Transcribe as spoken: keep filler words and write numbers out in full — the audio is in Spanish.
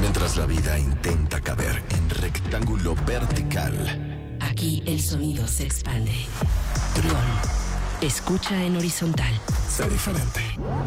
Mientras la vida intenta caber en rectángulo vertical, aquí el sonido se expande. Trión. Escucha en horizontal. sé diferente.